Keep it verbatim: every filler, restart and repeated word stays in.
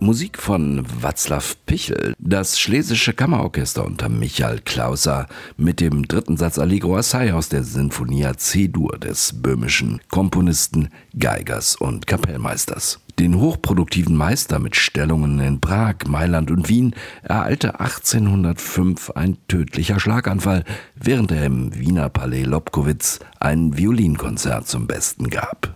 Musik von Václav Pichel, das Schlesische Kammerorchester unter Michael Klauser mit dem dritten Satz Allegro assai aus der Sinfonia C-Dur des böhmischen Komponisten, Geigers und Kapellmeisters. Den hochproduktiven Meister mit Stellungen in Prag, Mailand und Wien ereilte achtzehnhundertfünf ein tödlicher Schlaganfall, während er im Wiener Palais Lobkowitz ein Violinkonzert zum Besten gab.